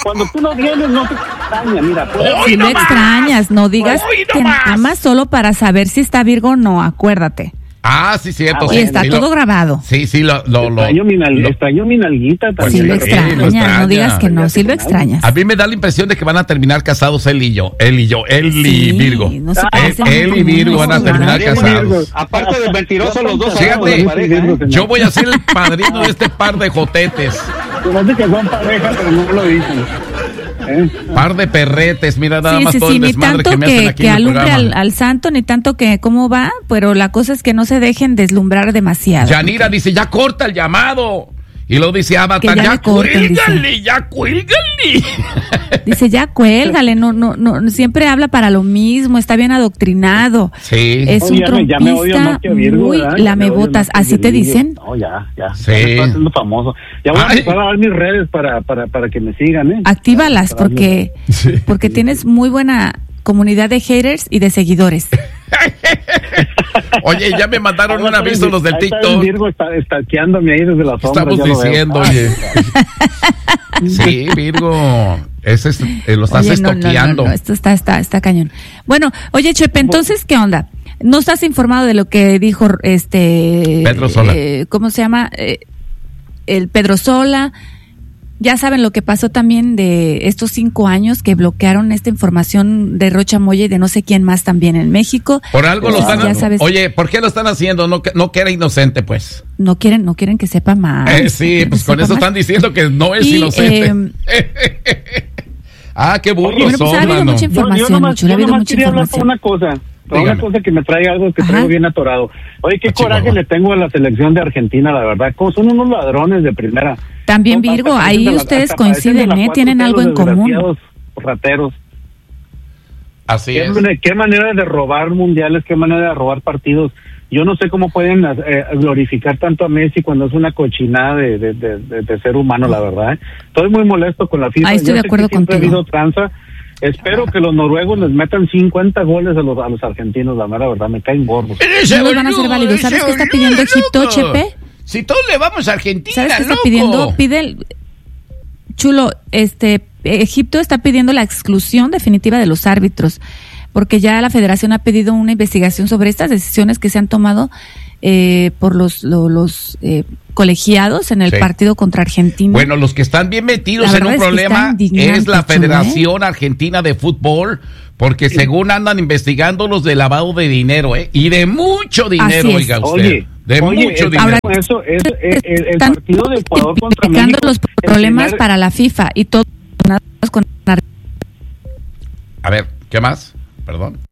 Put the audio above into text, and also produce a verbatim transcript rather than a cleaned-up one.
Cuando tú no vienes, no te extraña, mira. Si lo extrañas, no digas que nada más solo para saber si está Virgo o no, acuérdate. Ah, sí, cierto. Ah, sí, y está sí, todo lo, grabado. Sí, sí, lo... lo, lo extraño, mi nal, lo, extraño mi nalguita también. Sí, lo Sí, extrañas, lo extraña. no digas que no, sí lo extrañas. A mí me da la impresión de que van a terminar casados él y yo. Él y yo, él y Sí, Virgo. no se él, parecen él y mucho, Virgo ¿no? van a Sí, terminar claro. casados. Aparte de mentirosos los dos. Fíjate, pareja, ¿eh? yo voy a ser el padrino de este par de jotetes. Se me hace que son pareja, pero no lo dicen. ¿Eh? Par de perretes, mira nada Sí, más sí, todo sí, el ni desmadre tanto que me hacen que, aquí que en el alumbre programa. al, al santo, ni tanto que cómo va, pero la cosa es que no se dejen deslumbrar demasiado. Yanira dice, ya corta el llamado. Y luego dice Avatar, Que ya ya, le corten, cuélgale, dice. ya cuélgale. Dice, ya cuélgale, no, no, no, siempre habla para lo mismo, está bien adoctrinado. Sí. Es Oye, un ya me- ya me odio trompista más que a Virgo, muy ¿verdad? Ya me lamebotas, odio más que ¿así te Virgo. dicen? No, ya, ya. Sí. Ya me estoy haciendo famoso. Ya voy a Ay. empezar a dar mis redes para, para, para que me sigan, ¿eh? Actívalas Para darle- porque, Sí. porque tienes muy buena comunidad de haters y de seguidores. Oye, ya me mandaron un aviso los del Ahí está el TikTok. Virgo está stalkeándome ahí desde la sombra. Estamos ya lo veo. diciendo, Ah, oye. Sí, Virgo, ese es, eh, lo estás Oye, no, no, estoqueando. no, no, esto está, está, está cañón. Bueno, oye, Chepe, entonces, ¿qué onda? ¿No estás informado de lo que dijo este... Pedro Sola. eh, ¿Cómo se llama? Eh, el Pedro Sola. Ya saben lo que pasó también de estos cinco años que bloquearon esta información de Rocha Moya y de no sé quién más también en México. Por algo lo Pues, están ya sabes, Oye, ¿por qué lo están haciendo? No, que- no que era inocente, pues. no quieren, no quieren que sepa más. Eh, no sí, quieren pues que con sepa eso más. están diciendo que no es Y, inocente. eh, Ah, qué burros bueno, pues son, ha habido mano. mucha Yo, información, yo nomás, Michel, ha yo habido nomás mucha quería hablar información. con una cosa, con Dígame. una cosa que me trae algo que Ajá. traigo bien atorado. Oye, qué Ah, coraje Chihuahua. le tengo a la selección de Argentina, la verdad. Como son unos ladrones de primera. También, Son- Virgo, hasta ahí parecen de la- ustedes hasta parecen de coinciden, la ¿eh? cuatro Tienen T, algo los en común. desgraciados Rateros. Así ¿Qué, es. mane- qué manera de robar mundiales, qué manera de robar partidos. Yo no sé cómo pueden eh, glorificar tanto a Messi cuando es una cochinada de, de, de, de, de ser humano, la verdad. ¿eh? Estoy muy molesto con la FIFA. Ahí estoy Yo de sé acuerdo que siempre contigo. ha habido tranza. Espero que los noruegos les metan cincuenta goles a los, a los argentinos, la mera verdad, me caen gordos. No los van a hacer válidos. ¿Sabes qué está pidiendo Egipto, Chepe? Si todos le vamos a Argentina, ¿Sabes qué está loco. pidiendo? Pide el... Chulo, este, Egipto está pidiendo la exclusión definitiva de los árbitros, porque ya la Federación ha pedido una investigación sobre estas decisiones que se han tomado eh, por los, lo- los eh, colegiados en el Sí. partido contra Argentina. Bueno, los que están bien metidos La en un verdad es que problema está indignante, es la Chulo, Federación Argentina de Fútbol, porque según andan investigando los de lavado de dinero, ¿eh? Y de mucho dinero, Así es. oiga usted. Oye, de oye, mucho es- dinero. Ahora- eso, es, el, el- el Están partido de Ecuador contra explicando México. los el problemas primer- para la FIFA y todos con A ver, ¿qué más? Perdón.